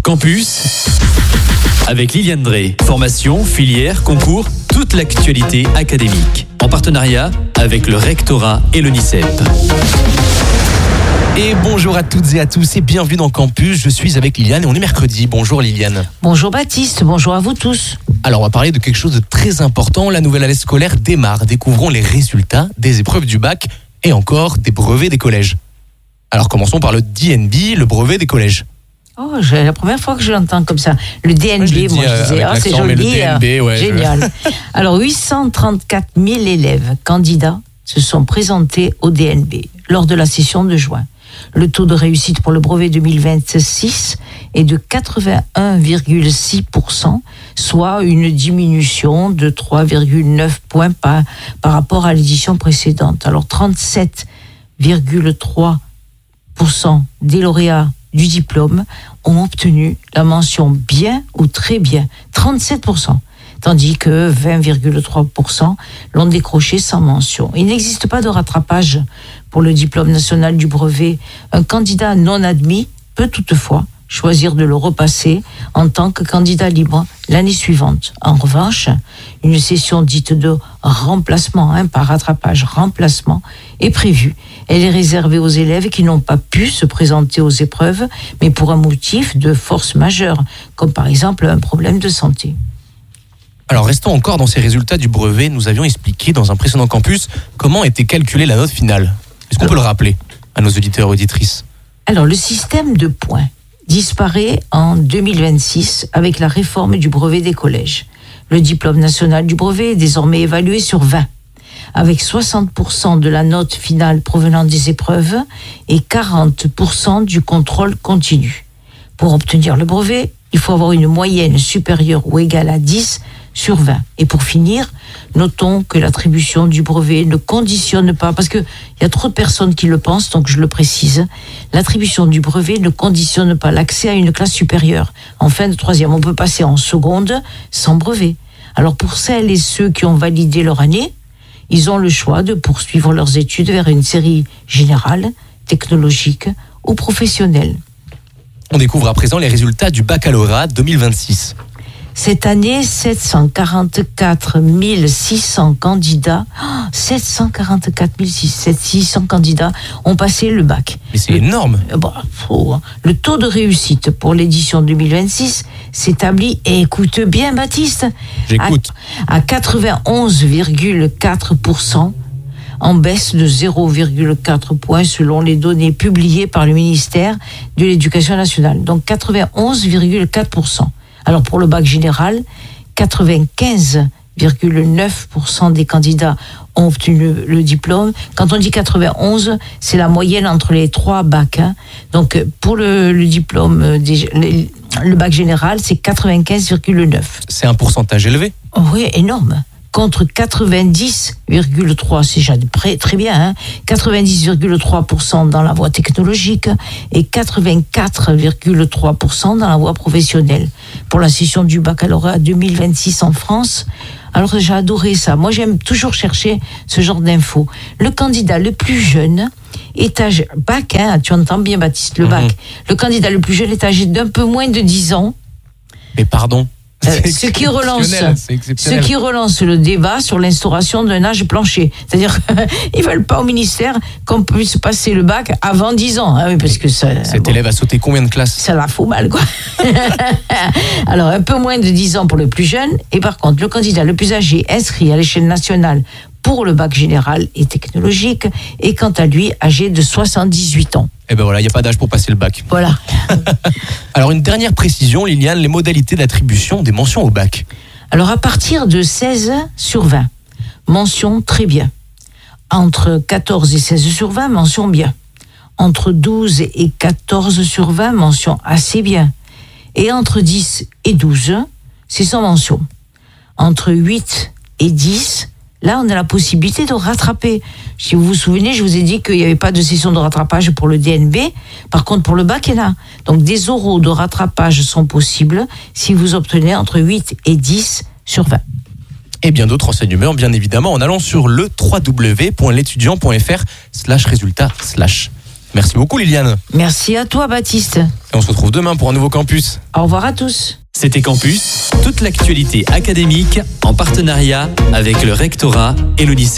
Campus avec Liliane Drey. Formation, filière, concours, toute l'actualité académique. En partenariat avec le rectorat et le NICEP. Et bonjour à toutes et à tous et bienvenue dans Campus. Je suis avec Liliane et on est mercredi. Bonjour Liliane. Bonjour Baptiste, bonjour à vous tous. Alors on va parler de quelque chose de très important. La nouvelle année scolaire démarre. Découvrons les résultats des épreuves du bac et encore des brevets des collèges. Alors commençons par le DNB, le brevet des collèges. Oh, c'est la première fois que je l'entends comme ça. Le DNB, je disais, c'est joli. Le DNB, ouais, génial. Alors 834 000 élèves candidats se sont présentés au DNB lors de la session de juin. Le taux de réussite pour le brevet 2026 est de 81,6%, soit une diminution de 3,9 points par rapport à l'édition précédente. Alors 37,3% des lauréats du diplôme ont obtenu la mention bien ou très bien, 37%. Tandis que 20,3% l'ont décroché sans mention. Il n'existe pas de rattrapage pour le diplôme national du brevet. Un candidat non admis peut toutefois choisir de le repasser en tant que candidat libre l'année suivante. En revanche, une session dite de remplacement, par rattrapage, remplacement, est prévue. Elle est réservée aux élèves qui n'ont pas pu se présenter aux épreuves, mais pour un motif de force majeure, comme par exemple un problème de santé. Alors restons encore dans ces résultats du brevet. Nous avions expliqué dans un précédent campus comment était calculée la note finale. Est-ce qu'on peut le rappeler à nos auditeurs et auditrices ? Alors le système de points disparaît en 2026 avec la réforme du brevet des collèges. Le diplôme national du brevet est désormais évalué sur 20, avec 60% de la note finale provenant des épreuves et 40% du contrôle continu. Pour obtenir le brevet, il faut avoir une moyenne supérieure ou égale à 10 sur 20. Et pour finir, notons que l'attribution du brevet ne conditionne pas, parce qu'il y a trop de personnes qui le pensent, donc je le précise, l'attribution du brevet ne conditionne pas l'accès à une classe supérieure. En fin de troisième, on peut passer en seconde sans brevet. Alors pour celles et ceux qui ont validé leur année, ils ont le choix de poursuivre leurs études vers une série générale, technologique ou professionnelle. On découvre à présent les résultats du baccalauréat 2026. Cette année, 744 600 candidats, 600 candidats ont passé le bac. Mais c'est énorme. Le taux de réussite pour l'édition 2026 s'établit, et écoute bien Baptiste, J'écoute. à 91,4%, en baisse de 0,4 points selon les données publiées par le ministère de l'Éducation nationale. Donc 91,4%. Alors pour le bac général, 95,9% des candidats ont obtenu le diplôme. Quand on dit 91, c'est la moyenne entre les trois bacs. Donc pour le diplôme, le bac général, c'est 95,9. C'est un pourcentage élevé. Oh oui, énorme. Contre 90,3, c'est déjà très bien, 90,3% dans la voie technologique et 84,3% dans la voie professionnelle. Pour la session du baccalauréat 2026 en France, alors j'ai adoré ça. Moi, j'aime toujours chercher ce genre d'infos. Le candidat le plus jeune est âgé, bac, tu entends bien Baptiste, le bac. Le candidat le plus jeune est âgé d'un peu moins de 10 ans. Mais pardon. Ce qui relance le débat sur l'instauration d'un âge plancher. C'est-à-dire qu'ils ne veulent pas au ministère qu'on puisse passer le bac avant 10 ans. Oui, parce que cet élève a sauté combien de classes ? Ça la fout mal, quoi. Alors, un peu moins de 10 ans pour le plus jeune. Et par contre, le candidat le plus âgé inscrit à l'échelle nationale pour le bac général et technologique est quant à lui âgé de 78 ans. Eh ben voilà, il n'y a pas d'âge pour passer le bac. Voilà. Alors une dernière précision, Liliane, les modalités d'attribution des mentions au bac. Alors à partir de 16 sur 20, mention très bien. Entre 14 et 16 sur 20, mention bien. Entre 12 et 14 sur 20, mention assez bien. Et entre 10 et 12, c'est sans mention. Entre 8 et 10, là, on a la possibilité de rattraper. Si vous vous souvenez, je vous ai dit qu'il n'y avait pas de session de rattrapage pour le DNB. Par contre, pour le bac, il y en a. Donc, des oraux de rattrapage sont possibles si vous obtenez entre 8 et 10 sur 20. Et bien d'autres renseignements, bien évidemment, en allant sur le www.l'étudiant.fr/résultats/. Merci beaucoup Liliane. Merci à toi, Baptiste. Et on se retrouve demain pour un nouveau campus. Au revoir à tous. C'était Campus, toute l'actualité académique en partenariat avec le rectorat et le lycée.